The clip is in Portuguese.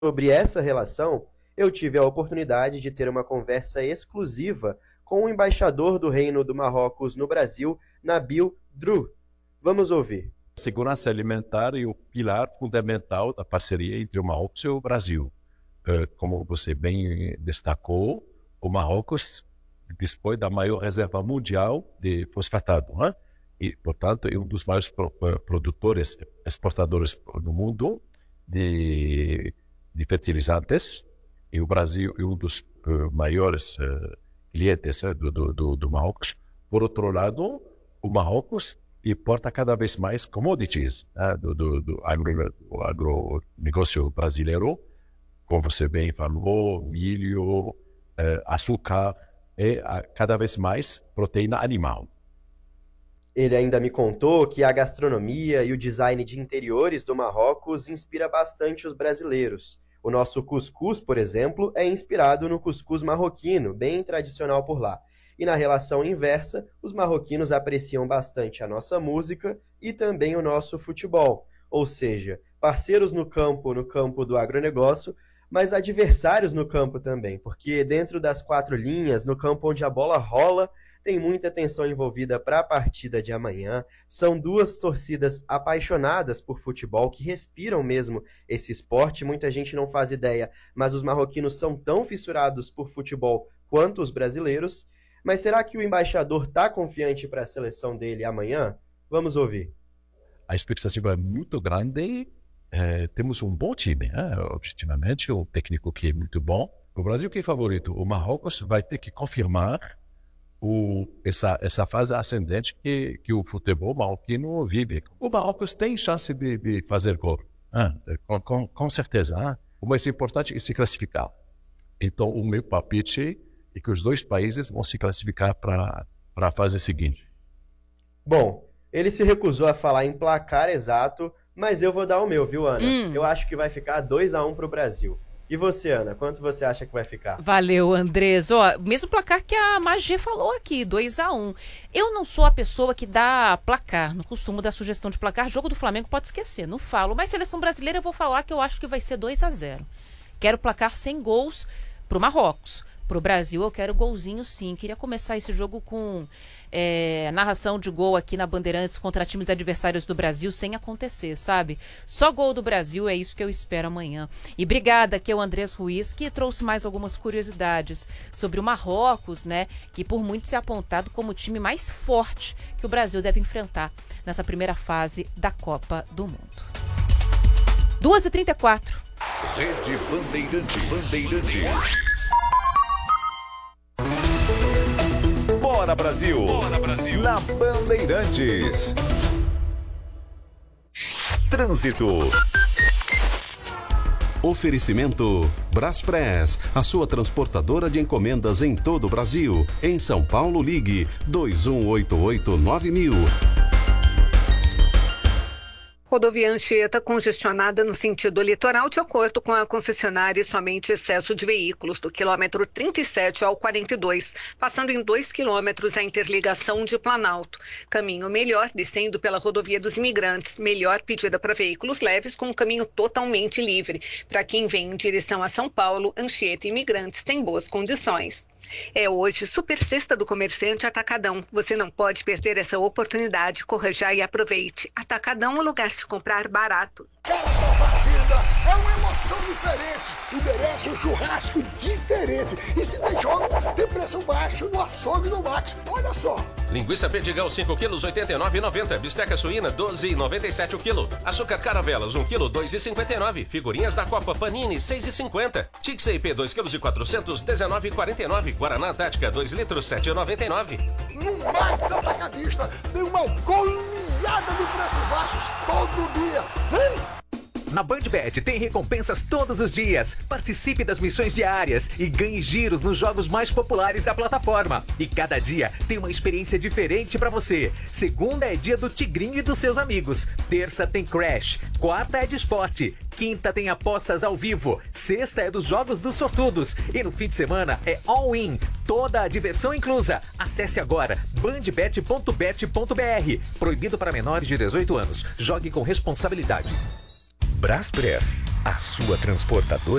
Sobre essa relação, eu tive a oportunidade de ter uma conversa exclusiva com o embaixador do Reino do Marrocos no Brasil, Nabil Drou. Vamos ouvir. Segurança alimentar é o pilar fundamental da parceria entre o Marrocos e o Brasil. Como você bem destacou, o Marrocos dispõe da maior reserva mundial de fosfatado, né? E, portanto, é um dos maiores produtores, exportadores no mundo de fertilizantes, e o Brasil é um dos maiores clientes do Marrocos. Por outro lado, o Marrocos importa cada vez mais commodities, né, do agronegócio brasileiro, como você bem falou, milho, açúcar e cada vez mais proteína animal. Ele ainda me contou que a gastronomia e o design de interiores do Marrocos inspira bastante os brasileiros. O nosso cuscuz, por exemplo, é inspirado no cuscuz marroquino, bem tradicional por lá. E na relação inversa, os marroquinos apreciam bastante a nossa música e também o nosso futebol. Ou seja, parceiros no campo do agronegócio, mas adversários no campo também, porque dentro das quatro linhas, no campo onde a bola rola, tem muita tensão envolvida para a partida de amanhã. São duas torcidas apaixonadas por futebol, que respiram mesmo esse esporte. Muita gente não faz ideia, mas os marroquinos são tão fissurados por futebol quanto os brasileiros. Mas será que o embaixador está confiante para a seleção dele amanhã? Vamos ouvir. A expectativa é muito grande. Temos um bom time, né? Objetivamente, um técnico que é muito bom. O Brasil que é favorito. O Marrocos vai ter que confirmar essa fase ascendente que o futebol marroquino vive. O Marrocos tem chance de fazer gol, com certeza. O mais importante é se classificar. Então, o meu palpite é que os dois países vão se classificar para a fase seguinte. Bom, ele se recusou a falar em placar exato, mas eu vou dar o meu, viu, Ana? Eu acho que vai ficar 2-1 para o Brasil. E você, Ana, quanto você acha que vai ficar? Valeu, Andrés. Mesmo placar que a Magê falou aqui, 2-1. Eu não sou a pessoa que dá placar, não costumo dar sugestão de placar. Jogo do Flamengo pode esquecer, não falo. Mas seleção brasileira eu vou falar que eu acho que vai ser 2-0. Quero placar sem gols pro Marrocos. Pro Brasil eu quero golzinho sim. Queria começar esse jogo com narração de gol aqui na Bandeirantes contra times adversários do Brasil sem acontecer, sabe? Só gol do Brasil, é isso que eu espero amanhã. E obrigada aqui ao Andrés Ruiz, que trouxe mais algumas curiosidades sobre o Marrocos, né? Que por muitos é apontado como o time mais forte que o Brasil deve enfrentar nessa primeira fase da Copa do Mundo. 2h34. Rede Bandeirantes. Bora Brasil! Bora Brasil! Na Bandeirantes. Trânsito. Oferecimento Braspress, a sua transportadora de encomendas em todo o Brasil. Em São Paulo, ligue 2188-9000. Rodovia Anchieta congestionada no sentido litoral, de acordo com a concessionária, somente excesso de veículos do quilômetro 37 ao 42, passando em 2 quilômetros a interligação de Planalto. Caminho melhor descendo pela rodovia dos Imigrantes, melhor pedida para veículos leves com um caminho totalmente livre. Para quem vem em direção a São Paulo, Anchieta e Imigrantes tem boas condições. É hoje Super Sexta do Comerciante Atacadão. Você não pode perder essa oportunidade. Corra já e aproveite. Atacadão é o lugar de comprar barato. Cada partida é uma emoção diferente e merece um churrasco diferente. E se tem jogo, tem preço baixo no Açougue do Max. Olha só. Linguiça Perdigão 5 quilos, R$ 89,90. Bisteca suína, R$ 12,97 o quilo. Açúcar Caravelas, 1 quilo, R$ 2,59. Figurinhas da Copa Panini, R$ 6,50. Tix IP, 2 quilos e 400, R$ 19,49. Guaraná Antártica, 2 litros, R$ 7,99. No Max Atacadista tem uma goleada de preços baixos todo dia. Vem! Na BandBet tem recompensas todos os dias. Participe das missões diárias e ganhe giros nos jogos mais populares da plataforma. E cada dia tem uma experiência diferente pra você. Segunda é dia do Tigrinho e dos seus amigos. Terça tem Crash. Quarta é de esporte. Quinta tem apostas ao vivo. Sexta é dos jogos dos sortudos. E no fim de semana é all-in. Toda a diversão inclusa. Acesse agora bandbet.bet.br. Proibido para menores de 18 anos. Jogue com responsabilidade. Braspress, a sua transportadora